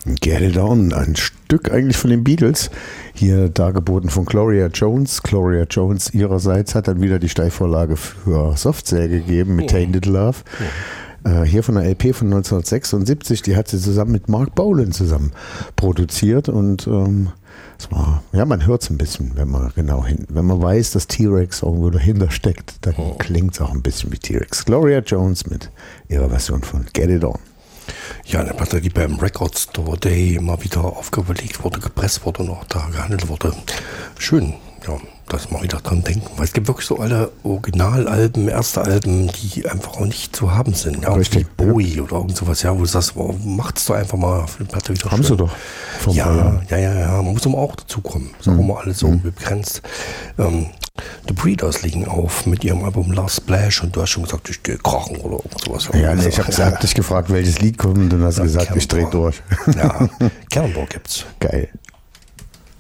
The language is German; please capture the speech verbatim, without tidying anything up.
Get It On, ein Stück eigentlich von den Beatles, hier dargeboten von Gloria Jones. Gloria Jones ihrerseits hat dann wieder die Steilvorlage für Softcell gegeben mit oh. Tainted Love. Oh. Äh, hier von der L P von neunzehnhundertsechsundsiebzig, die hat sie zusammen mit Mark Bolan zusammen produziert und ähm, es war, ja, man hört es ein bisschen, wenn man genau hin, wenn man weiß, dass T-Rex irgendwo dahinter steckt, dann oh. klingt es auch ein bisschen wie T-Rex. Gloria Jones mit ihrer Version von Get It On. Ja, eine Platte, die beim Record Store Day immer wieder aufgelegt wurde, gepresst wurde und auch da gehandelt wurde. Schön, ja, dass man wieder dran denken. Weil es gibt wirklich so alle Originalalben, erste Alben, die einfach auch nicht zu haben sind. Ja, richtig. Wie Bowie ja. oder irgend sowas, ja, wo du sagst, wow, macht's doch einfach mal für die Platte wieder haben schön. Sie doch. Ja, ja, ja, ja, man muss aber auch dazukommen. Ist mhm. auch immer alles so mhm. begrenzt. Ähm, The Breeders liegen auf mit ihrem Album Last Splash und du hast schon gesagt, ich gehe krachen oder sowas. Ja, nee, ich habe ja. dich gefragt, welches Lied kommt und dann hast du gesagt, ich drehe durch. Ja, Cannonball gibt's. Geil.